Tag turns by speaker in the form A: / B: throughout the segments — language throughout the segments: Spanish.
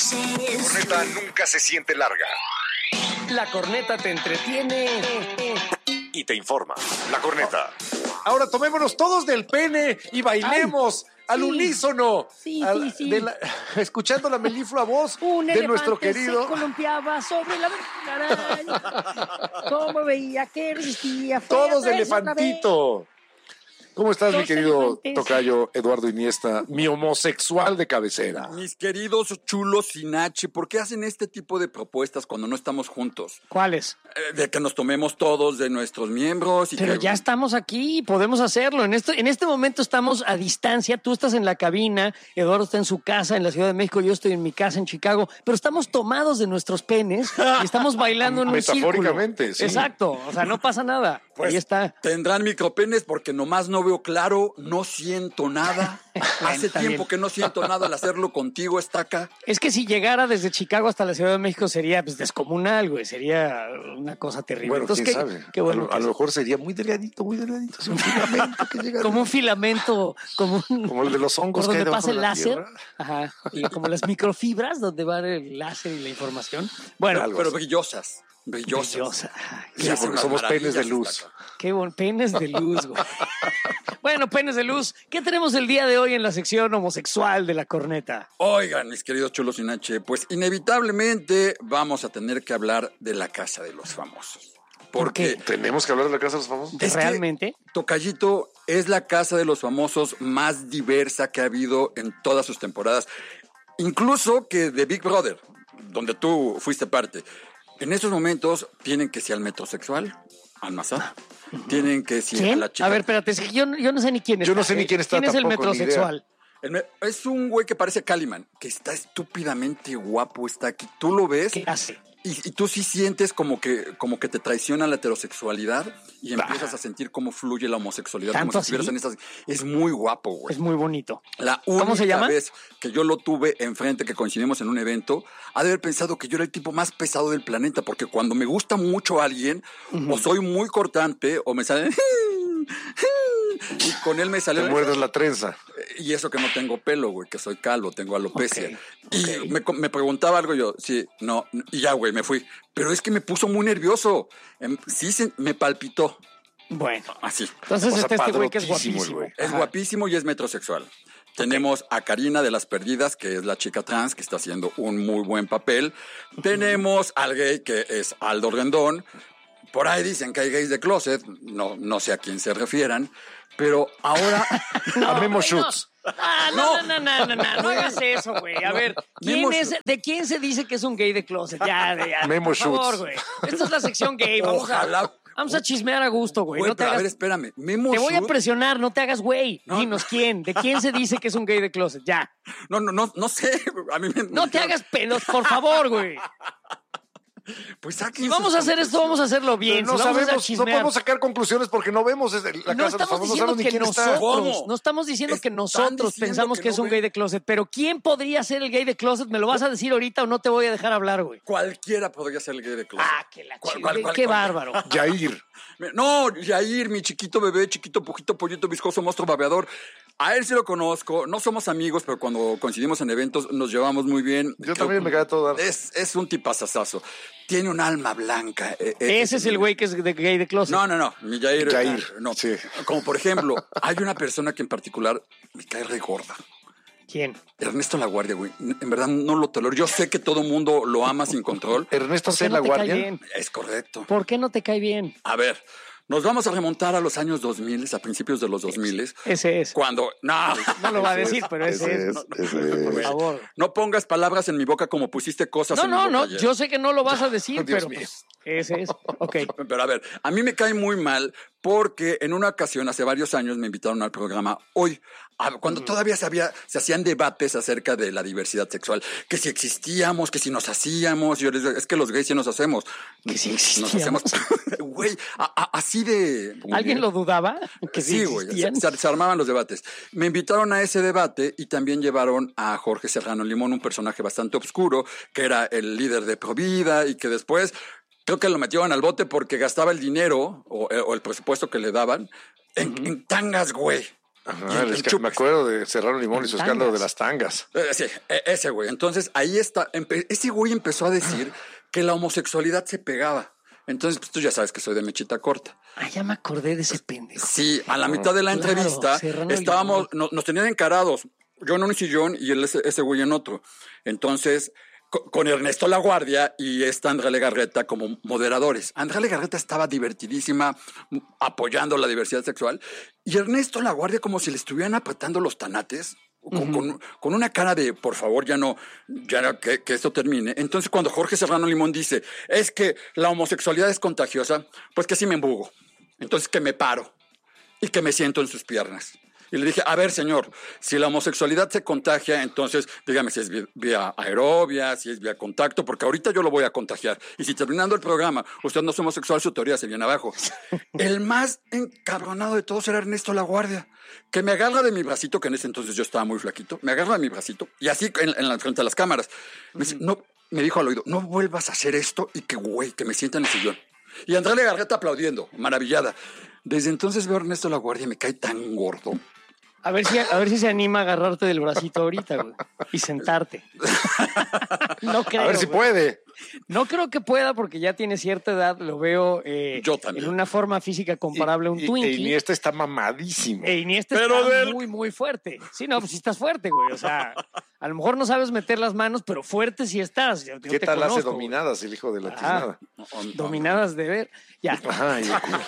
A: La corneta nunca se siente larga.
B: La corneta te entretiene
A: Y te informa. La corneta.
C: Ahora tomémonos todos del pene y bailemos al unísono.
D: Sí.
C: Escuchando la meliflua voz
D: Un
C: de nuestro
D: elefante
C: querido.
D: se columpiaba sobre la araña. Cómo veía que resistía. Fue
C: Todos
D: otra
C: de
D: vez, otra vez.
C: elefantito. ¿Cómo estás, mi
D: Dos
C: querido
D: elefantes.
C: tocayo Eduardo Iniesta, mi homosexual de cabecera?
E: Mis queridos chulos sin H, ¿por qué hacen este tipo de propuestas cuando no estamos juntos?
B: ¿Cuáles?
E: De que nos tomemos todos de nuestros miembros y
B: Pero
E: que...
B: ya estamos aquí, podemos hacerlo. En este momento estamos a distancia. Tú estás en la cabina, Eduardo está en su casa en la Ciudad de México, yo estoy en mi casa en Chicago, pero estamos tomados de nuestros penes y estamos bailando en un círculo.
C: Metafóricamente, sí.
B: Exacto, o sea, no pasa nada.
E: Pues,
B: Ahí está.
E: tendrán micropenes porque nomás no veo claro, no siento nada. Hace
B: Está
E: tiempo
B: bien.
E: que no siento nada al hacerlo contigo, Estaca.
B: Es que si llegara desde Chicago hasta la Ciudad de México sería pues descomunal, güey. Sería una cosa terrible.
C: Bueno,
B: Entonces,
C: quién sabe.
B: qué bueno.
C: A lo mejor sería muy delgadito, así un filamento que llega.
B: Como un filamento, como
C: el de los hongos
B: por
C: que hay
B: donde
C: debajo
B: pasa el
C: de la
B: láser.
C: tierra.
B: Ajá. Y como las microfibras donde va el láser y la información. Bueno,
C: Algo
E: Pero
C: así.
E: brillosas.
B: brillosa.
E: Y hacen
C: porque
E: unas
C: somos penes de
E: maravillas,
C: luz.
E: Estaca.
B: Qué bon penes de luz, güey. Bueno, penes de luz. ¿Qué tenemos el día de hoy en la sección homosexual de la corneta?
E: Oigan, mis queridos chulos sin H, pues inevitablemente vamos a tener que hablar de la casa de los famosos.
B: ¿Por qué?
E: Porque
C: ¿Tenemos que hablar de la casa de los famosos?
E: Es que
B: ¿Realmente?
E: Tocayito es la casa de los famosos más diversa que ha habido en todas sus temporadas. Incluso que de Big Brother, donde tú fuiste parte. En estos momentos tienen que ser al metrosexual, al Mazá. Tienen que ser a
B: ¿Quién?
E: la chica.
B: A ver, espérate, es que yo no sé ni quién es.
C: Yo no sé ni quién está
B: ¿Quién es el
C: tampoco, ni
B: metrosexual?
E: Es un güey que parece Caliman, que está estúpidamente guapo, está aquí. Tú lo ves
B: ¿Qué hace?
E: y tú sí sientes como que te traiciona la heterosexualidad y empiezas a sentir cómo fluye la homosexualidad.
B: ¿Tanto
E: Como si estuvieras
B: así?
E: en esas... Es muy guapo, güey.
B: Es muy bonito.
E: La
B: ¿Cómo se
E: única
B: llama?
E: vez que yo lo tuve enfrente, que coincidimos en un evento, ha de haber pensado que yo era el tipo más pesado del planeta, porque cuando me gusta mucho alguien, o soy muy cortante, o me salen... y con él me
C: Te
E: salió...
C: muerdes la trenza.
E: Y eso que no tengo pelo, güey, que soy calvo, tengo alopecia.
B: Ok,
E: Y
B: ok.
E: me preguntaba algo yo, sí, no, y ya, güey, me fui. Pero es que me puso muy nervioso. Sí, me palpitó,
B: Bueno,
E: así.
B: entonces
C: O sea,
B: está este güey que es
C: padrotísimo el
B: guapísimo.
C: güey.
E: Es
B: Ajá.
E: guapísimo y es metrosexual. Tenemos a Karina de las Perdidas, que es la chica trans, que está haciendo un muy buen papel. Tenemos al gay, que es Aldo Rendón. Por ahí dicen que hay gays de closet, no sé a quién se refieran, pero ahora...
C: A Memo
B: güey,
C: Schutz.
B: No hagas eso, güey. A ver,
E: Memo
B: ¿de quién se dice que es un gay de closet? Ya.
C: Memo
B: Por favor,
C: Schutz.
B: güey. Esta es la sección gay.
E: Ojalá.
B: Vamos a chismear a gusto, güey.
E: Güey,
B: No te
E: pero a
B: hagas...
E: ver, espérame. Memo
B: Te voy a
E: Schutz-
B: presionar, no te hagas güey.
E: No.
B: Dinos quién. ¿De quién se dice que es un gay de closet? Ya.
E: No sé. A mí me
B: No te
E: dijeron,
B: hagas pelos, por favor, güey.
E: Pues saquen
B: Si vamos a hacer esto, vamos a hacerlo bien.
C: Pero no
B: Si vamos a
C: sabemos, no
B: chismear.
C: podemos sacar conclusiones porque no vemos la
B: No
C: casa de los
B: estamos
C: famosos, no
B: diciendo
C: sabemos ni
B: que
C: quién está.
B: nosotros,
E: ¿Cómo?
B: no estamos diciendo que
E: Están
B: nosotros
E: diciendo
B: pensamos
E: que
B: que es
E: no
B: un
E: ven.
B: gay de closet, pero ¿quién podría ser el gay de closet? ¿Me lo vas a decir ahorita o no te voy a dejar hablar, güey?
E: Cualquiera podría ser el gay de closet.
B: Ah, que la
E: ¿Cuál,
B: chingada.
E: cuál, cuál,
B: Qué
E: cuál?
B: bárbaro.
C: Yair.
E: No, Yair, mi chiquito bebé, chiquito pujito, pollito, viscoso, monstruo, babeador. A él sí lo conozco. No somos amigos, pero cuando coincidimos en eventos nos llevamos muy bien.
C: Yo también me quedé todo dar.
E: Es un tipazazazo. Tiene un alma blanca.
B: Ese es el güey que es de gay de closet.
E: No. Mi Yair.
C: Yair,
E: No.
C: sí.
E: Como por ejemplo, hay una persona que en particular me cae re gorda.
B: ¿Quién?
E: Ernesto Laguardia, güey. En verdad no lo tolero. Yo sé que todo mundo lo ama sin control.
C: Ernesto
B: ¿Por
C: C.
B: qué
C: La
B: no te cae
C: Guardia.
B: bien?
E: Es correcto.
B: ¿Por qué no te cae bien?
E: A ver, nos vamos a remontar a los años 2000, a principios de los 2000.
B: Ese es.
E: Cuando... No.
B: No lo va a decir, pero ese es. Por
C: es.
B: favor.
E: No pongas palabras en mi boca como pusiste cosas en mi boca
B: No.
E: ayer.
B: Yo sé que no lo vas a decir,
C: Dios
B: pero
C: mío.
B: pues, ese es. Ok.
E: Pero a ver, a mí me cae muy mal porque en una ocasión, hace varios años, me invitaron al programa Hoy, cuando todavía se hacían debates acerca de la diversidad sexual, que si existíamos, que si nos hacíamos. Yo les digo, es que los gays sí nos hacemos.
B: Que si
E: Nos
B: existíamos.
E: hacemos, güey, así de...
B: ¿Alguien lo dudaba? Que
E: Sí, güey,
B: existían?
E: se armaban los debates. Me invitaron a ese debate y también llevaron a Jorge Serrano Limón, un personaje bastante oscuro, que era el líder de Provida y que después creo que lo metieron al bote porque gastaba el dinero o el presupuesto que le daban en tangas, güey.
C: Ajá, me acuerdo de Serrano Limón y su escándalo de las tangas.
E: Sí, ese güey. Entonces, ahí está. Ese güey empezó a decir que la homosexualidad se pegaba. Entonces, pues tú ya sabes que soy de mechita corta.
B: Ah, ya me acordé de ese pendejo.
E: Sí, a la mitad de la
B: Claro,
E: entrevista
B: Serrano
E: estábamos, nos tenían encarados. Yo en un sillón y ese güey en otro. Entonces, con Ernesto Laguardia y Andrea Legarreta como moderadores. Andrea Legarreta estaba divertidísima, apoyando la diversidad sexual. Y Ernesto Laguardia como si le estuvieran apretando los tanates. Con una cara de, por favor, ya no que esto termine. Entonces, cuando Jorge Serrano Limón dice, es que la homosexualidad es contagiosa, pues que sí me embugo. Entonces, que me paro y que me siento en sus piernas. Y le dije, a ver, señor, si la homosexualidad se contagia, entonces dígame si es vía aerobia, si es vía contacto, porque ahorita yo lo voy a contagiar. Y si terminando el programa usted no es homosexual, su teoría se viene abajo. El más encabronado de todos era Ernesto Laguardia, que me agarra de mi bracito, que en ese entonces yo estaba muy flaquito, me agarra de mi bracito, y así frente a las cámaras. Me dice, no, me dijo al oído, no vuelvas a hacer esto y que me sienta en el sillón. Y Andrea Legarreta aplaudiendo, maravillada. Desde entonces veo a Ernesto Laguardia y me cae tan gordo.
B: A ver si se anima a agarrarte del bracito ahorita, güey. Y sentarte. No creo.
C: A ver si
B: güey.
C: puede.
B: No creo que pueda porque ya tiene cierta edad. Lo veo
E: Yo también.
B: en una forma física comparable a un Twinkie.
C: Iniesta está mamadísimo.
B: Iniesta
E: Pero
B: está muy, muy fuerte. Sí, no, pues sí estás fuerte, güey. O sea, a lo mejor no sabes meter las manos, pero fuerte sí estás. Yo
C: ¿Qué
B: te
C: tal hace
B: conozco,
C: dominadas el hijo de la
B: Ajá.
C: tiznada?
B: Dominadas de ver. Ya.
C: Ajá,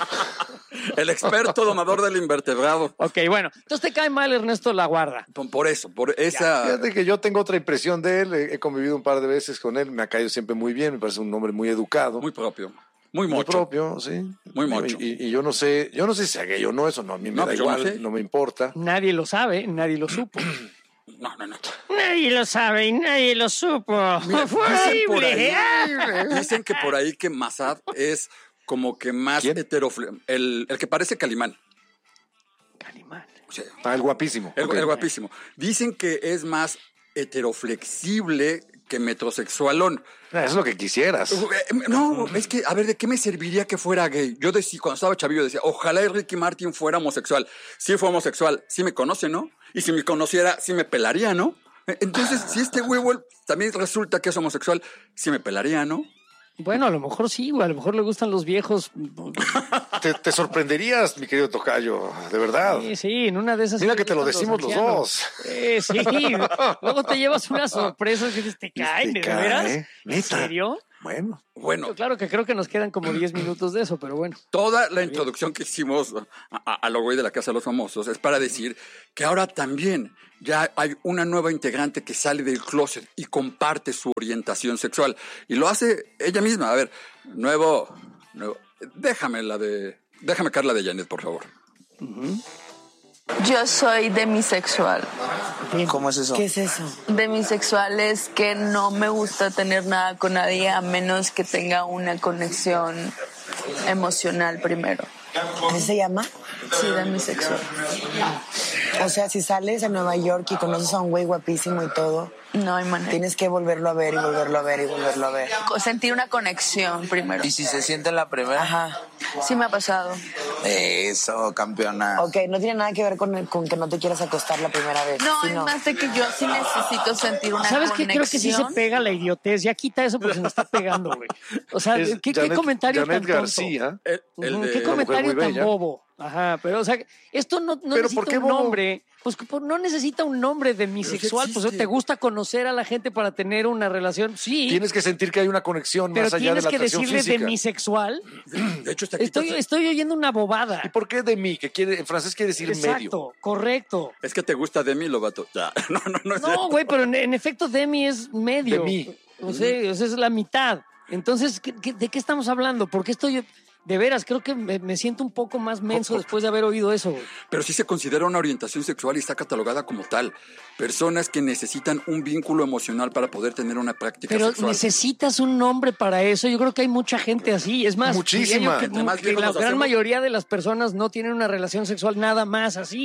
E: El experto domador del invertebrado.
B: Ok, bueno. Entonces te cae mal Ernesto Laguardia.
E: Por esa...
C: Fíjate que yo tengo otra impresión de él. He convivido un par de veces con él. Me ha caído siempre muy bien. Me parece un hombre muy educado.
E: Muy propio. Muy
C: Muy
E: mocho.
C: propio, sí.
E: Muy mocho.
C: Y yo no sé si sea gay o no, eso no, a mí me
E: No,
C: da
E: yo no
C: igual,
E: sé.
C: no me importa.
B: Nadie lo sabe, nadie lo supo.
E: No.
B: Nadie lo sabe y nadie lo supo.
E: Mira,
B: Fue horrible.
E: dicen que por ahí que Massad es como que más
C: ¿Quién?
E: el que parece Calimán.
B: Calimán.
E: O sea,
C: El guapísimo.
E: el,
C: Ok.
E: el guapísimo. Dicen que es más heteroflexible que metrosexualón.
C: Eso es lo que quisieras.
E: No, es que, a ver, ¿de qué me serviría que fuera gay? Yo decía, cuando estaba chavillo, decía, ojalá Ricky Martin fuera homosexual. Si fue homosexual, sí me conoce, ¿no? Y si me conociera, sí me pelaría, ¿no? Entonces, si este güey también resulta que es homosexual, sí me pelaría, ¿no?
B: Bueno, a lo mejor sí, güey. A lo mejor le gustan los viejos.
C: Te sorprenderías, mi querido tocayo, de verdad.
B: Sí, en una de esas.
C: Mira
B: sí
C: que te lo
B: gustan
C: decimos los
B: ancianos.
C: dos.
B: Sí. Luego te llevas unas sorpresas que dices, te caen, ¿de veras? ¿En
C: ¿Neta?
B: serio?
C: Bueno.
E: Bueno,
B: Claro que creo que nos quedan como 10 minutos de eso, pero bueno.
E: toda la introducción que hicimos a lo güey de la Casa de los Famosos es para decir que ahora también ya hay una nueva integrante que sale del closet y comparte su orientación sexual. Y lo hace ella misma. A ver, nuevo. Déjame caer la de Janet, por favor.
F: Yo soy demisexual.
G: ¿Cómo es eso?
D: ¿Qué es eso?
F: Demisexual es que no me gusta tener nada con nadie a menos que tenga una conexión emocional primero.
D: ¿Qué se llama?
F: Sí, demisexual.
D: O sea, si sales a Nueva York y conoces a un güey guapísimo y todo,
F: No hay manera.
D: tienes que volverlo a ver y volverlo a ver y volverlo a ver.
F: Sentir una conexión primero.
G: ¿Y si se siente la primera?
D: Ajá.
F: Sí me ha pasado.
G: Eso, campeona.
D: Ok, no tiene nada que ver con que no te quieras acostar la primera vez.
F: No,
D: sino-
F: es más de que yo sí necesito sentir una
B: ¿Sabes qué?
F: conexión.
B: Creo que sí se pega la idiotez. Ya quita eso porque se nos está pegando, güey. O sea,
C: Es
B: ¿qué
C: Janet-
B: comentario
C: Janet
B: tan tonto?
C: García.
E: El de-
B: ¿Qué comentario
C: muy
B: tan
C: bella.
B: bobo? Ajá, pero o sea, esto no
C: ¿Pero
B: necesita
C: por qué
B: un
C: bobo?
B: nombre. Pues no necesita un nombre demisexual. Pues
E: existe.
B: te gusta conocer a la gente para tener una relación. Sí,
C: Tienes que sentir que hay una conexión
B: pero
C: más allá de
B: tienes
C: la
B: que
C: atracción
B: decirle
C: física.
B: demisexual.
E: De hecho, está aquí.
B: Estoy oyendo una bobada.
C: ¿Y por qué de mí? Que en francés quiere decir medio.
B: Exacto, correcto.
E: Es que te gusta de mí, Lobato. Ya. No es
B: No,
E: cierto.
B: güey, pero en efecto demi es medio.
C: De mí.
B: O sea, es la mitad. Entonces, ¿de qué estamos hablando? Porque estoy... De veras, creo que me siento un poco más menso después de haber oído eso, güey.
E: Pero sí se considera una orientación sexual y está catalogada como tal. Personas que necesitan un vínculo emocional para poder tener una práctica
B: Pero
E: sexual.
B: necesitas un nombre para eso. Yo creo que hay mucha gente así. Es más,
C: Muchísima.
B: diría yo
E: Entre más
B: que
E: viejos
B: la
E: nos
B: gran
E: hacemos-
B: mayoría de las personas no tienen una relación sexual nada más así.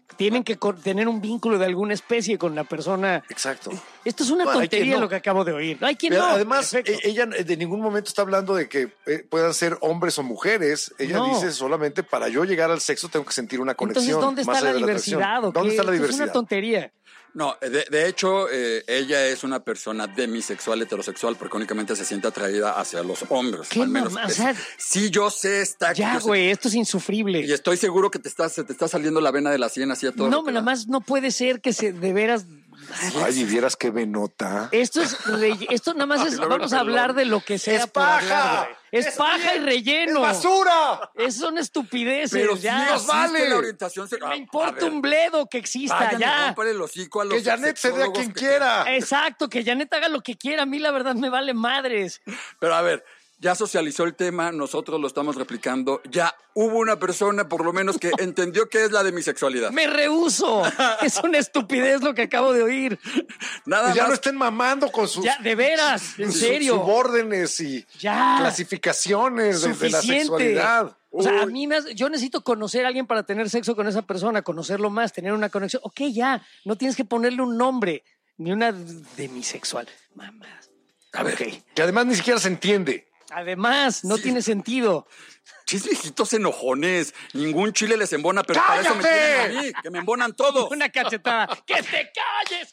B: tienen que tener un vínculo de alguna especie con la persona.
C: Exacto.
B: Esto es una
C: No, hay quien
B: tontería
C: no.
B: lo que acabo de oír. Hay quien
C: Pero
B: no.
C: además,
B: Perfecto.
C: ella de ningún momento está hablando de que puedan ser hombres o mujeres. Ella
B: No.
C: dice solamente para yo llegar al sexo tengo que sentir una conexión.
B: Entonces, ¿dónde
C: más
B: está la
C: allá de atracción.
B: diversidad? ¿O
C: ¿Dónde
B: qué?
C: está la
B: Esto
C: diversidad?
B: Es una tontería.
E: No, de hecho, ella es una persona demisexual, heterosexual, porque únicamente se siente atraída hacia los hombres.
B: ¿Qué
E: al menos.
B: mamá? O sea,
E: sí, yo sé, está
B: Ya,
E: yo sé-
B: güey, esto es insufrible.
E: Y estoy seguro que se te está saliendo la vena de la sien así a todo.
B: No,
E: lo que
B: nada
E: da.
B: más no puede ser que se de veras.
C: Ay, y vieras qué venota.
B: Esto nada más es.
E: luego
B: Vamos
E: el
B: a hablar
E: pelón.
B: de lo que sea.
C: ¡Es
B: por
C: paja!
B: hablar, güey. Es paja y relleno.
C: ¡Es basura!
B: Son estupideces.
E: Pero
B: ya.
E: sí existe
C: vale.
E: la orientación sexual.
B: Me importa un bledo que exista
E: Vayan y
B: ya.
E: rómpale el hocico a los
C: Que Janet se dé a
E: sexólogos
C: quien
E: que-
C: quiera.
B: Exacto, que Janet haga lo que quiera. A mí la verdad me vale madres.
E: Pero a ver, ya socializó el tema, nosotros lo estamos replicando. Ya hubo una persona, por lo menos, que entendió qué es la demisexualidad.
B: Me rehúso. Es una estupidez lo que acabo de oír.
E: Nada
C: Pues ya
E: más.
C: no estén mamando con sus
B: Ya, de veras, en serio.
C: subórdenes y
B: Ya.
C: clasificaciones de la
B: Suficiente.
C: sexualidad.
B: O sea, a
C: Uy.
B: mí yo necesito conocer a alguien para tener sexo con esa persona, conocerlo más, tener una conexión. Ok, ya, no tienes que ponerle un nombre, ni una demisexual. Mamás.
E: A ver,
B: Ok.
C: Que además ni siquiera se entiende.
B: Además, no
E: Sí.
B: tiene sentido.
E: Chis viejitos enojones. Ningún chile les embona, pero para eso me
C: ¡Cállate!
E: tienen a mí, que me embonan todos.
B: Una cachetada. ¡Que te calles!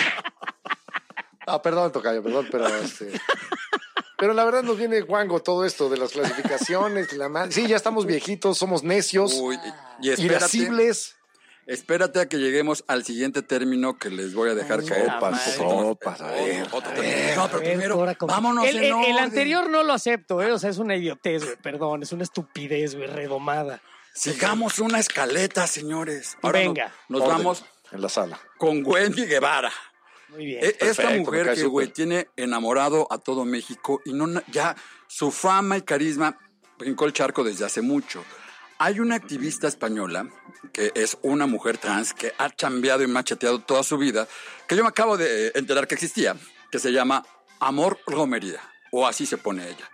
C: Ah, perdón, tocayo, perdón, pero pero la verdad nos viene guango todo esto de las clasificaciones. Sí, ya estamos viejitos, somos necios,
E: Uy, y espérate,
C: irascibles.
E: espérate a que lleguemos al siguiente término que les voy a dejar caer.
C: Sopas, sopas, a ver.
E: Otro
C: a
E: término.
C: ver.
E: No, pero primero, vámonos
B: el,
E: en
B: el
E: orden.
B: anterior no lo acepto, ¿eh? O sea, es una idiotez, güey. Perdón, es una estupidez, güey, redomada.
E: Sigamos una escaleta, señores. Ahora
B: Venga.
E: Nos
C: Orden
E: vamos
C: en la sala.
E: con Wendy Guevara.
B: Muy bien.
E: Esta
C: Perfecto, me
E: mujer
C: cae
E: que,
C: súper.
E: güey, tiene enamorado a todo México y no ya su fama y carisma brincó el charco desde hace mucho. Hay una activista española que es una mujer trans que ha chambeado y macheteado toda su vida, que yo me acabo de enterar que existía, que se llama Amor Romería, o así se pone ella.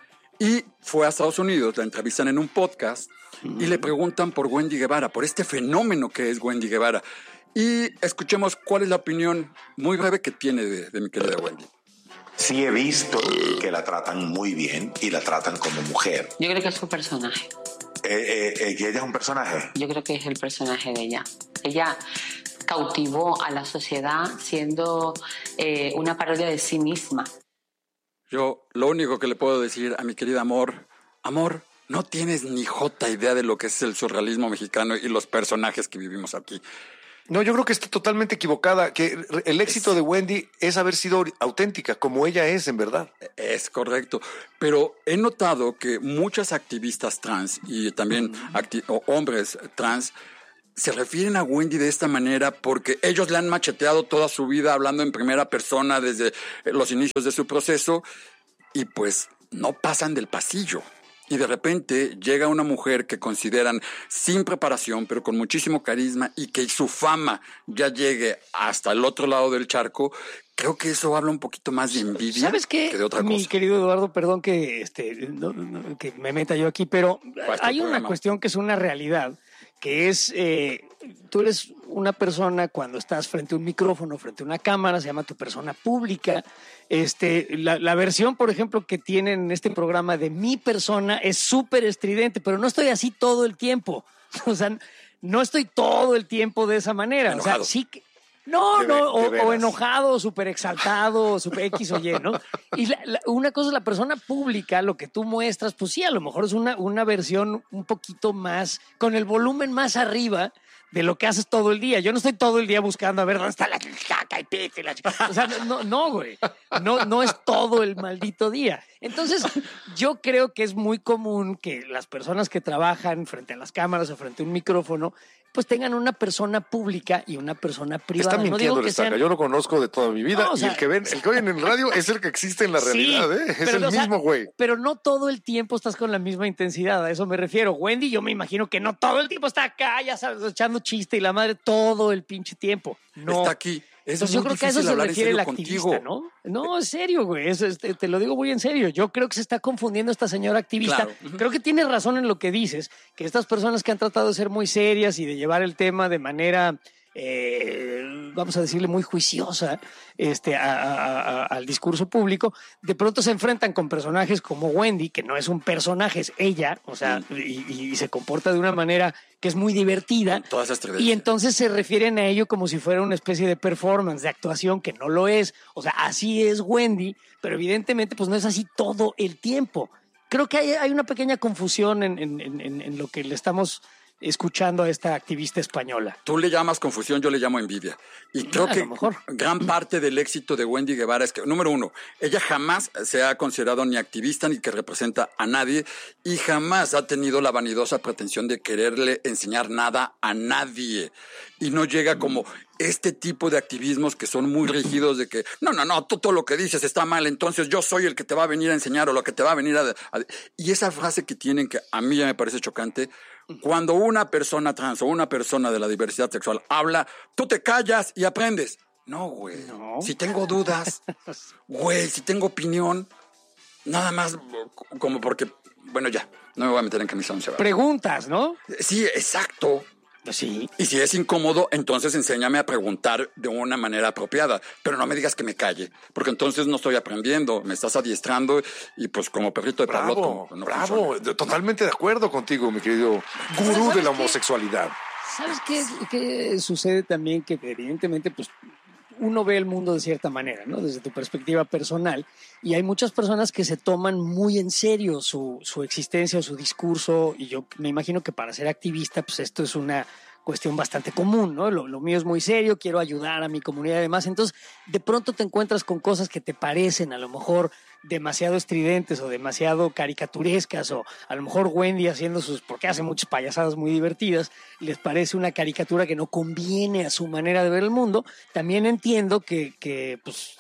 E: Y fue a Estados Unidos, la entrevistan en un podcast y le preguntan por Wendy Guevara, por este fenómeno que es Wendy Guevara. Y escuchemos cuál es la opinión muy breve que tiene de mi querida Wendy.
H: Sí he visto que la tratan muy bien y la tratan como mujer.
I: Yo creo que es su personaje.
H: Que ella es un personaje.
I: Yo creo que es el personaje de ella. Ella cautivó a la sociedad siendo una parodia de sí misma.
E: Yo lo único que le puedo decir a mi querida Amor, no tienes ni jota idea de lo que es el surrealismo mexicano y los personajes que vivimos aquí.
C: No, yo creo que está totalmente equivocada, que el éxito de Wendy es haber sido auténtica, como ella es en verdad.
E: Es correcto, pero he notado que muchas activistas trans y también hombres trans se refieren a Wendy de esta manera porque ellos le han macheteado toda su vida hablando en primera persona desde los inicios de su proceso y pues no pasan del pasillo. Y de repente llega una mujer que consideran sin preparación, pero con muchísimo carisma y que su fama ya llegue hasta el otro lado del charco. Creo que eso habla un poquito más de envidia
B: ¿Sabes qué?
E: que de otra
B: Mi
E: cosa.
B: querido Eduardo, perdón que, que me meta yo aquí, pero
E: Pues,
B: hay
E: tu
B: una
E: programa.
B: cuestión que es una realidad, que es, tú eres una persona cuando estás frente a un micrófono, frente a una cámara, se llama tu persona pública. La versión, por ejemplo, que tienen en este programa de mi persona es súper estridente, pero no estoy así todo el tiempo. O sea, no estoy todo el tiempo de esa manera.
E: Enojado.
B: O sea, sí que... No,
C: De
B: o
C: veras.
B: enojado, súper exaltado, súper X o Y, ¿no? Y una cosa es la persona pública, lo que tú muestras, pues sí, a lo mejor es una versión un poquito más, con el volumen más arriba de lo que haces todo el día. Yo no estoy todo el día buscando a ver dónde está la caca y pita y la O sea, no, güey. No es todo el maldito día. Entonces, yo creo que es muy común que las personas que trabajan frente a las cámaras o frente a un micrófono pues tengan una persona pública y una persona privada.
C: Está mintiendo
B: no
C: el
B: digo que
C: estaca.
B: sean...
C: Yo lo conozco de toda mi vida
B: No, o
C: y
B: sea-
C: el que oyen en el radio es el que existe en la realidad, ¿eh? Es
B: pero,
C: el
B: o sea,
C: mismo güey.
B: Pero no todo el tiempo estás con la misma intensidad, a eso me refiero. Wendy, yo me imagino que no todo el tiempo está acá, ya sabes, echando chiste y la madre todo el pinche tiempo. No.
E: Está aquí Es
B: Entonces yo
E: muy
B: creo que a eso
E: difícil
B: se
E: hablar en
B: refiere el
E: serio
B: activista,
E: contigo.
B: ¿no? No, en serio, güey. Te lo digo muy en serio. Yo creo que se está confundiendo esta señora activista.
E: Claro.
B: Creo que tienes razón en lo que dices, que estas personas que han tratado de ser muy serias y de llevar el tema de manera, vamos a decirle, muy juiciosa al discurso público, de pronto se enfrentan con personajes como Wendy, que no es un personaje, es ella, o sea, y se comporta de una manera que es muy divertida.
E: Todas esas estrellas.
B: Y entonces se refieren a ello como si fuera una especie de performance, de actuación, que no lo es. O sea, así es Wendy, pero evidentemente pues no es así todo el tiempo. Creo que hay una pequeña confusión en lo que le estamos escuchando a esta activista española.
E: Tú le llamas confusión, yo le llamo envidia. Y creo
B: A
E: que
B: lo mejor.
E: gran parte del éxito de Wendy Guevara es que, número uno, ella jamás se ha considerado ni activista ni que representa a nadie y jamás ha tenido la vanidosa pretensión de quererle enseñar nada a nadie. Y no llega como este tipo de activismos que son muy rígidos de que, no, tú todo lo que dices está mal, entonces yo soy el que te va a venir a enseñar o lo que te va a venir a... Y esa frase que tienen, que a mí ya me parece chocante, cuando una persona trans o una persona de la diversidad sexual habla, tú te callas y aprendes. No, güey.
B: No.
E: Si tengo dudas, güey, si tengo opinión, nada más como porque, bueno, ya, no me voy a meter en camisa once.
B: Preguntas, ¿no?
E: Sí, exacto.
B: Sí.
E: Y si es incómodo, entonces enséñame a preguntar de una manera apropiada, pero no me digas que me calle, porque entonces no estoy aprendiendo, me estás adiestrando y pues como perrito de
C: Bravo,
E: Pavlov, no
C: bravo.
E: funciona.
C: Totalmente de acuerdo contigo, mi querido gurú de la homosexualidad.
B: ¿Sabes qué sucede también? Que evidentemente, pues, uno ve el mundo de cierta manera, ¿no? Desde tu perspectiva personal. Y hay muchas personas que se toman muy en serio su existencia o su discurso. Y yo me imagino que para ser activista, pues esto es una cuestión bastante común, ¿no? Lo mío es muy serio, quiero ayudar a mi comunidad y demás. Entonces, de pronto te encuentras con cosas que te parecen a lo mejor demasiado estridentes o demasiado caricaturescas, o a lo mejor Wendy haciendo porque hace muchas payasadas muy divertidas, les parece una caricatura que no conviene a su manera de ver el mundo. También entiendo que pues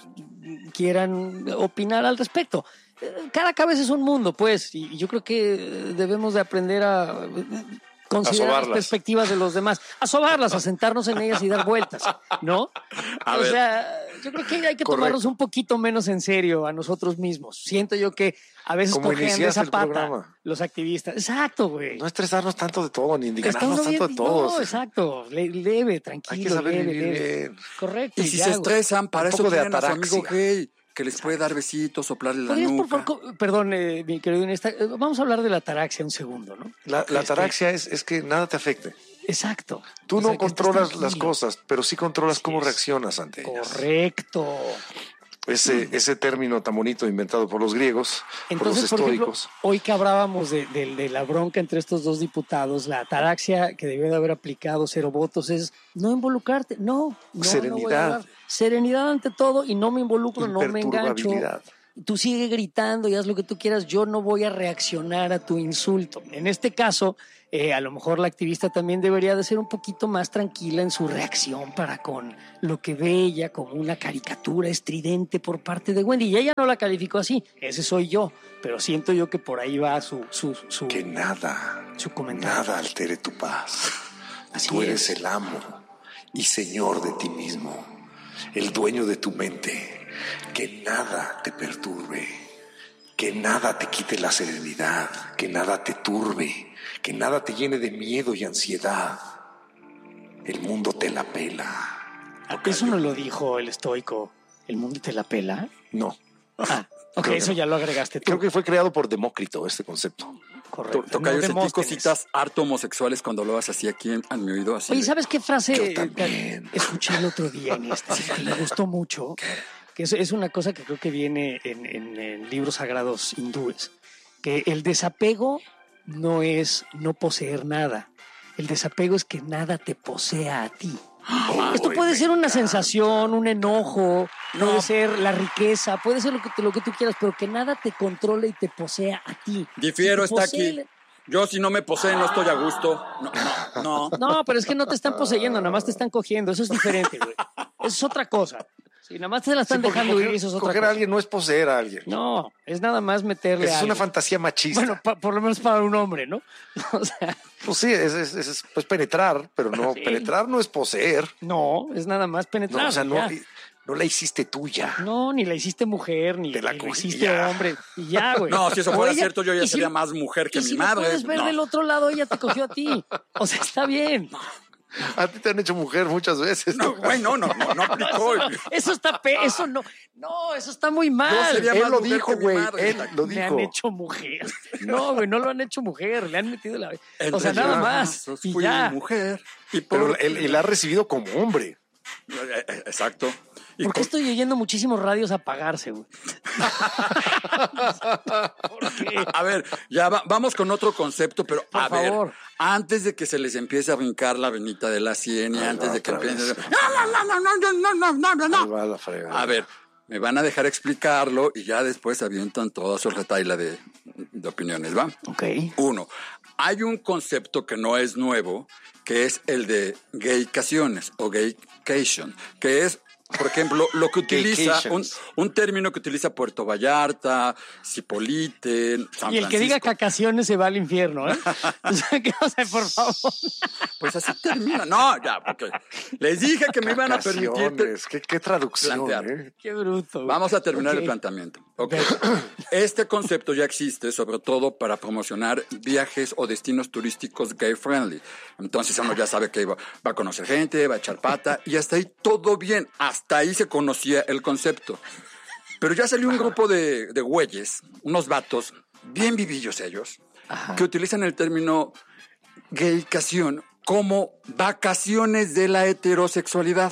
B: quieran opinar al respecto. Cada cabeza es un mundo, pues, y yo creo que debemos de aprender a considerar las perspectivas de los demás, a sobarlas, a sentarnos en ellas y dar vueltas, ¿no? O sea, yo creo que hay que tomarnos un poquito menos en serio a nosotros mismos. Siento yo que a veces cojean de esa pata los activistas. Exacto, güey.
C: No estresarnos tanto de todo, ni indignarnos tanto de todo.
B: No, exacto. Leve, tranquilo.
C: Hay que saber
B: leve.
C: bien.
B: Correcto.
E: Y si se estresan, para eso tienen a su amigo gay, que les puede dar besitos, soplarle la nuca.
B: Por favor, perdón, mi querido Inés, vamos a hablar de la ataraxia un segundo, ¿no?
C: La ataraxia es que nada te afecte.
B: Exacto.
C: Tú no controlas las cosas, pero sí controlas cómo reaccionas ante ellas.
B: Correcto.
C: Ese término tan bonito inventado por los griegos,
B: entonces,
C: por los estoicos.
B: Por ejemplo, hoy que hablábamos de la bronca entre estos dos diputados, la ataraxia que debió de haber aplicado Cero Votos es no involucrarte, no
C: serenidad.
B: Serenidad ante todo y no me involucro, no me engancho. Tú sigue gritando y haz lo que tú quieras, yo no voy a reaccionar a tu insulto. En este caso, a lo mejor la activista también debería de ser un poquito más tranquila en su reacción para con lo que ve ella como una caricatura estridente por parte de Wendy. Y ella no la calificó así, ese soy yo, pero siento yo que por ahí va su
C: que nada,
B: su comentario.
C: Nada altere tu paz.
B: Así
C: Tú eres
B: es.
C: el amo y señor de ti mismo, el dueño de tu mente. Que nada te perturbe, que nada te quite la serenidad, que nada te turbe, que nada te llene de miedo y ansiedad. El mundo te la pela.
B: ¿Eso no lo dijo el estoico? ¿El mundo te la pela?
C: No.
B: Ok, eso ya lo agregaste tú.
C: Creo que fue creado por Demócrito este concepto.
B: Correcto.
E: Tocayo, sentí cositas harto homosexuales cuando lo hablabas así aquí en mi oído. Así
B: Oye, ¿sabes qué frase
C: escuché
B: el otro día en que me gustó mucho? Que es una cosa que creo que viene en libros sagrados hindúes, que el desapego no es no poseer nada, el desapego es que nada te posea a ti. Esto puede ser una sensación, un enojo, puede ser la riqueza, puede ser lo que tú quieras, pero que nada te controle y te posea a ti.
E: Difiero, está aquí. Yo si no me poseen no estoy a gusto. No.
B: No, pero es que no te están poseyendo, nada más te están cogiendo. Eso es diferente, güey. Eso es otra cosa. Sí, nada más te la están dejando ir y eso es otra
C: coger
B: cosa.
C: a alguien no es poseer a alguien.
B: No, es nada más meterle
C: Es
B: algo.
C: una fantasía machista.
B: Bueno, por lo menos para un hombre, ¿no? O sea,
C: Pues sí, es pues penetrar, pero no,
B: Sí.
C: penetrar no es poseer.
B: no, es nada más penetrar.
C: No, o sea,
B: ya.
C: no la hiciste tuya.
B: No, ni la hiciste mujer, ni,
C: Te la
B: ni la
C: cogí,
B: hiciste
C: ya.
B: hombre. Y ya, güey.
E: No, si eso
B: O
E: fuera
B: ella-
E: cierto, yo ya
B: y
E: sería más mujer que
B: y
E: mi
B: si
E: madre.
B: lo puedes ver
E: No.
B: del otro lado, ella te cogió a ti. O sea, está bien.
C: A ti te han hecho mujer muchas veces.
E: No, güey, no aplicó.
B: Eso está eso no. No, eso está muy mal.
E: Yo sería
C: Él
E: más
C: lo
E: mujer
C: dijo,
E: que mi
C: güey.
E: madre.
C: Él lo
B: Me
C: dijo.
B: han hecho mujer. No, güey, no lo han hecho mujer. Le han metido la. O sea,
E: Entre
B: nada más.
E: brazos
B: Y
E: fui
B: ya.
E: mujer. Y
C: Pero
E: por...
C: él ha recibido como hombre.
E: Exacto. Y
B: ¿Por qué
E: con-
B: estoy oyendo muchísimos radios apagarse, güey? ¿Por qué?
E: A ver, ya vamos con otro concepto, pero
B: Por
E: a ver,
B: favor.
E: antes de que se les empiece a brincar la venita de la sien y antes de que
C: otra
E: empiecen...
C: vez.
E: No.
C: Ahí va la fregada.
E: A ver, me van a dejar explicarlo y ya después avientan toda su retaila de opiniones, ¿va?
B: Ok.
E: 1. Hay un concepto que no es nuevo, que es el de gaycaciones o gaycation, que es, por ejemplo, lo que utiliza,
C: Gaycations.
E: un término que utiliza Puerto Vallarta, Cipolite, San
B: Y el que diga
E: Francisco.
B: cacaciones se va al infierno, ¿eh? O sea, por favor.
E: Pues así termina. No, ya, porque les dije que me iban a permitir...
C: Cacaciones. ¿Qué traducción,
E: plantear.
B: Qué bruto. güey.
E: Vamos a terminar
B: Ok.
E: el planteamiento. Ok. Este concepto ya existe, sobre todo para promocionar viajes o destinos turísticos gay friendly. Entonces uno ya sabe que va a conocer gente, va a echar pata y hasta ahí todo bien. Hasta ahí se conocía el concepto. Pero ya salió un grupo de güeyes, unos vatos, bien vivillos ellos, que utilizan el término gaycación como vacaciones de la heterosexualidad.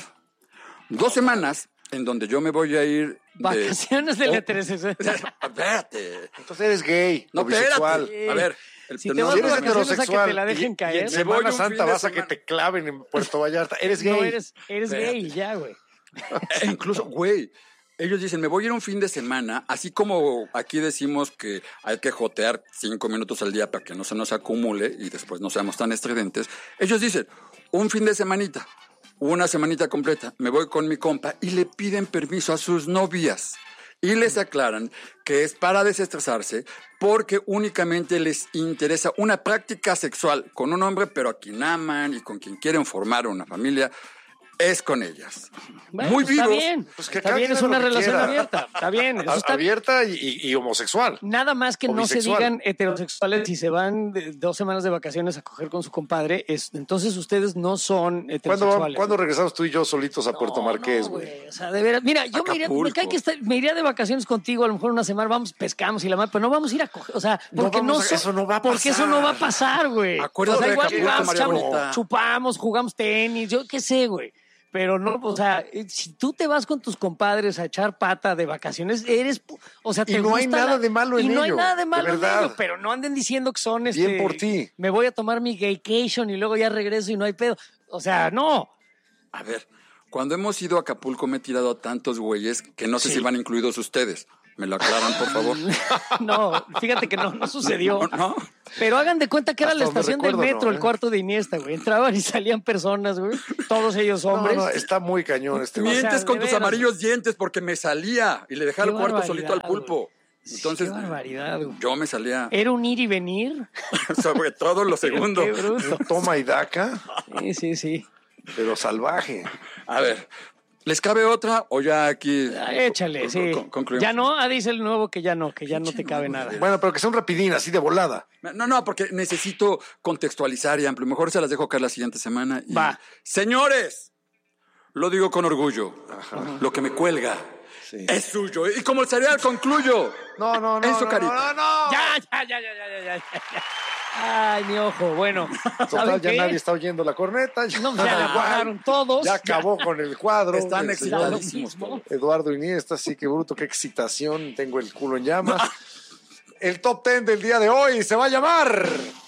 E: 2 semanas en donde yo me voy a ir...
B: Vacaciones de la heterosexualidad.
E: Espérate.
C: Entonces eres gay
E: No,
C: o bisexual.
E: espérate. A ver.
B: Si te
E: no,
B: vas
C: Si
B: de
C: eres
B: vacaciones a que
C: heterosexual
B: te la dejen
C: y
B: caer.
C: en
E: Me voy
C: Semana
E: un fin
C: Santa
E: de
C: vas a que
E: semana.
C: te claven en Puerto Vallarta. Eres gay.
B: No, eres gay y ya, güey.
E: E incluso, güey, ellos dicen, me voy a ir un fin de semana, así como aquí decimos que hay que jotear 5 minutos al día para que no se nos acumule y después no seamos tan estridentes. Ellos dicen, un fin de semanita, una semanita completa, me voy con mi compa y le piden permiso a sus novias. Y les aclaran que es para desestresarse porque únicamente les interesa una práctica sexual con un hombre, pero a quien aman y con quien quieren formar una familia es con ellas.
B: Bueno,
E: Muy
B: está
E: vivos.
B: bien.
C: Pues que
B: Está
C: cada
B: bien,
C: quien
B: es
C: haga
B: una
C: lo que
B: relación
C: quiera.
B: abierta. Está bien. Eso está bien.
C: Abierta y homosexual.
B: Nada más que
C: O
B: no se
C: bisexual.
B: digan heterosexuales si se van 2 semanas de vacaciones a coger con su compadre. Entonces ustedes no son heterosexuales.
C: ¿Cuándo regresamos tú y yo solitos a Puerto Marqués,
B: No,
C: güey?
B: O sea, de veras. Mira, yo me
E: Acapulco.
B: cae que me iría de vacaciones contigo a lo mejor una semana, vamos, pescamos y la madre, pero no vamos a ir a coger. O sea,
C: No
B: porque
C: vamos a- eso no va a
B: porque eso
C: pasar.
B: no va a pasar, güey.
E: Acuérdate
B: o sea,
E: de
B: igual
E: Acapulco,
B: jugamos,
E: María Bonita.
B: chupamos, jugamos tenis, yo qué sé, güey. Pero no, o sea, si tú te vas con tus compadres a echar pata de vacaciones, o sea, te
C: Y no hay
B: gusta
C: nada de malo en
B: y no hay
C: ello,
B: nada de
C: de
B: malo en
C: verdad.
B: ello, pero no anden diciendo que son
C: Bien por ti.
B: me voy a tomar mi gaycation y luego ya regreso y no hay pedo. O sea, no.
E: A ver, cuando hemos ido a Acapulco me he tirado a tantos güeyes que no sé si van incluidos ustedes. ¿Me lo aclaran, por favor?
B: No, fíjate que no sucedió.
E: ¿No?
B: Pero hagan de cuenta que era
C: Hasta
B: la
C: donde
B: estación del
C: recuerdo,
B: metro,
C: no,
B: el
C: ¿eh?
B: cuarto de Iniesta, güey. Entraban y salían personas, güey. Todos ellos hombres.
C: No, está muy cañón este güey.
E: Mientes
B: de
E: con tus
B: veras.
E: amarillos dientes porque me salía y le dejaba
B: Qué
E: el cuarto solito al
B: barbaridad,
E: pulpo.
B: Sí,
E: Entonces,
B: qué barbaridad, güey.
E: yo me salía,
B: Era un ir y venir.
E: sobre todo lo segundo.
B: Qué bruto.
C: Toma y daca,
B: Sí.
C: pero salvaje.
E: A ver, ¿les cabe otra o ya aquí?
B: Échale, sí.
E: Concluimos.
B: Ya no, dice el nuevo que ya no te cabe nada.
C: Bueno, pero que sea un rapidín, así de volada.
E: No, porque necesito contextualizar y amplio. Mejor se las dejo caer la siguiente semana. Y...
B: Va.
E: Señores, lo digo con orgullo. Lo que me cuelga
C: Sí.
E: es suyo. Y como el cereal concluyo.
C: No.
E: En su carita.
C: no.
B: Ya. Ay, mi ojo. Bueno,
C: Total,
B: ¿saben
C: ya
B: qué?
C: nadie está oyendo la corneta.
B: No, ya la bajaron todos.
C: Ya acabó con el cuadro.
E: Están
C: El señor
E: excitadísimos todos.
C: Eduardo Iniesta, sí, qué bruto, qué excitación. Tengo el culo en llamas. El top 10 del día de hoy se va a llamar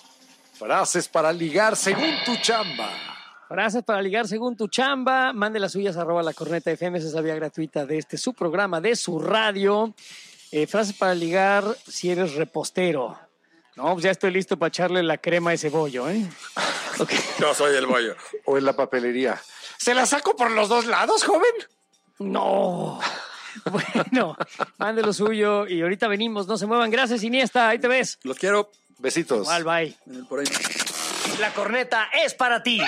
C: Frases para ligar según tu chamba.
B: Frases para ligar según tu chamba. Mande las suyas @lacorneta.fm. Esa es la vía gratuita de su programa, de su radio. Frases para ligar si eres repostero. No, pues ya estoy listo para echarle la crema a ese bollo, ¿eh? Ok.
E: Yo soy el bollo.
C: O en la papelería. ¿Se la saco por los dos lados, joven?
B: No. Bueno, mande lo suyo y ahorita venimos. No se muevan. Gracias, Iniesta. Ahí te ves.
E: Los quiero.
C: Besitos.
B: Igual, bye.
E: Por ahí.
B: La corneta es para ti.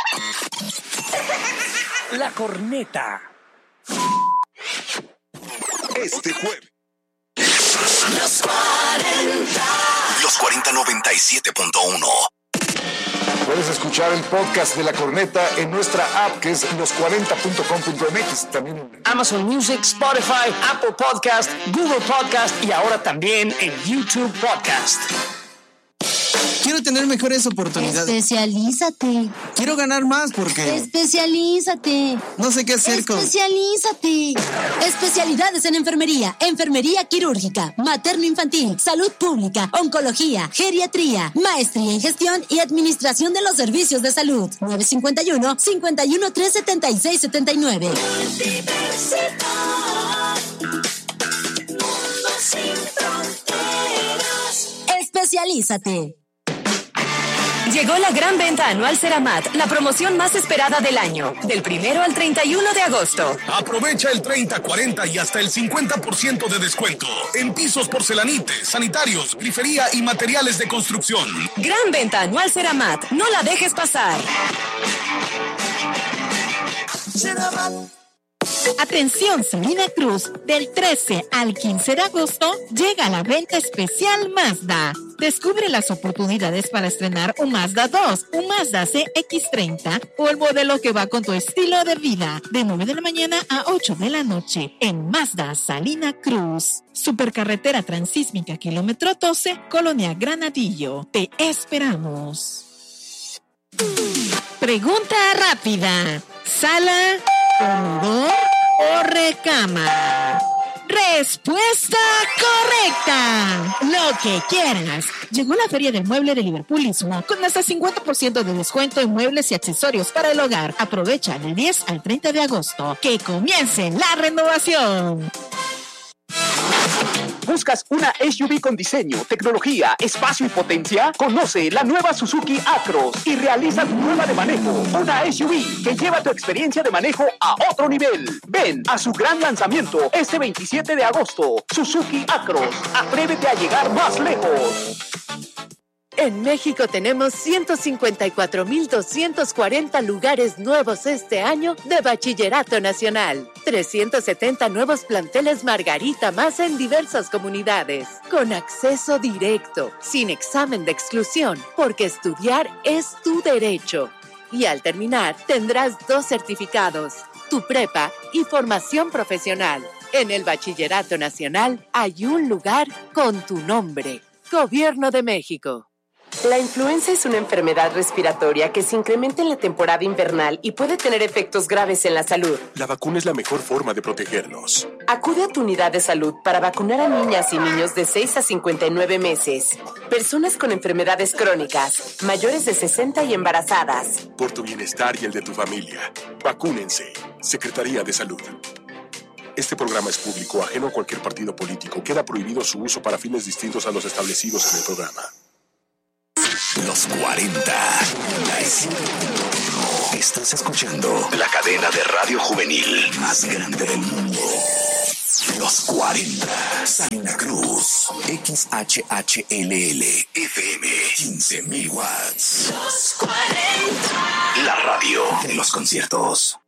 B: La corneta.
A: Este jueves.
J: Los 4097.1.
C: Puedes escuchar el podcast de La Corneta en nuestra app, que es los40.com.mx. También en
B: Amazon Music, Spotify, Apple Podcast, Google Podcast y ahora también en YouTube Podcast.
K: Quiero tener mejores oportunidades.
L: Especialízate.
K: Quiero ganar más porque...
L: Especialízate.
K: No sé qué hacer con...
L: Especialízate. Especialidades en enfermería, enfermería quirúrgica, materno-infantil, salud pública, oncología, geriatría, maestría en gestión y administración de los servicios de salud. 951-513-7679. Especialízate.
M: Llegó la gran venta anual Ceramat, la promoción más esperada del año, del 1 al 31 de agosto.
N: Aprovecha el 30, 40 y hasta el 50% de descuento en pisos, porcelanites, sanitarios, grifería y materiales de construcción.
M: Gran venta anual Ceramat, no la dejes pasar.
L: Ceramat.
O: Atención Salina Cruz, del 13 al 15 de agosto llega la venta especial Mazda. Descubre las oportunidades para estrenar un Mazda 2, un Mazda CX-30 o el modelo que va con tu estilo de vida, de 9 de la mañana a 8 de la noche en Mazda Salina Cruz. Supercarretera Transísmica kilómetro 12, Colonia Granadillo. Te esperamos. Pregunta rápida. ¿Sala, comedor o recámara? Respuesta correcta. Lo que quieras. Llegó la Feria del Mueble de Liverpoolismo con hasta 50% de descuento en muebles y accesorios para el hogar. Aprovecha del 10 al 30 de agosto. Que comience la renovación.
P: ¿Buscas una SUV con diseño, tecnología, espacio y potencia? Conoce la nueva Suzuki Acros y realiza tu prueba de manejo. Una SUV que lleva tu experiencia de manejo a otro nivel. Ven a su gran lanzamiento este 27 de agosto. Suzuki Acros. Atrévete a llegar más lejos.
Q: En México tenemos 154,240 lugares nuevos este año de Bachillerato Nacional. 370 nuevos planteles Margarita más en diversas comunidades. Con acceso directo, sin examen de exclusión, porque estudiar es tu derecho. Y al terminar, tendrás 2 certificados, tu prepa y formación profesional. En el Bachillerato Nacional hay un lugar con tu nombre. Gobierno de México.
R: La influenza es una enfermedad respiratoria que se incrementa en la temporada invernal y puede tener efectos graves en la salud.
N: La vacuna es la mejor forma de protegernos.
R: Acude a tu unidad de salud para vacunar a niñas y niños de 6 a 59 meses, personas con enfermedades crónicas, mayores de 60 y embarazadas.
N: Por tu bienestar y el de tu familia, vacúnense. Secretaría de Salud. Este programa es público, ajeno a cualquier partido político. Queda prohibido su uso para fines distintos a los establecidos en el programa.
J: Los 40. Estás escuchando la cadena de radio juvenil más grande del mundo. Los 40. Salina Cruz. XHHLL. FM. 15,000 watts. Los 40. La radio de los conciertos.